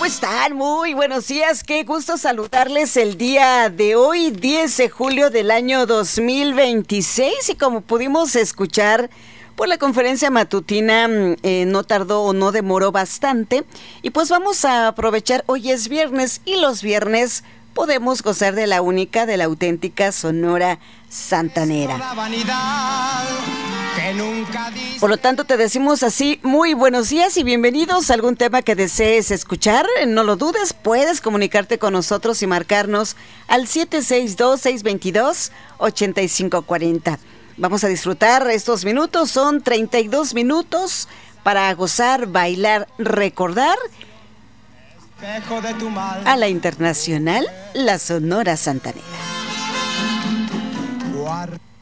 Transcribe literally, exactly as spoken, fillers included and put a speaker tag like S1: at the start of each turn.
S1: están? Muy buenos días, qué gusto saludarles el día de hoy, diez de julio del año dos mil veintiséis, y como pudimos escuchar por la conferencia matutina, eh, no tardó o no demoró bastante, y pues vamos a aprovechar, hoy es viernes, y los viernes podemos gozar de la única, de la auténtica Sonora Santanera. Por lo tanto, te decimos así, muy buenos días y bienvenidos a algún tema que desees escuchar. No lo dudes, puedes comunicarte con nosotros y marcarnos al siete seis dos, seis dos dos, ocho cinco cuatro cero. Vamos a disfrutar estos minutos, son treinta y dos minutos para gozar, bailar, recordar a la internacional, la Sonora Santanera.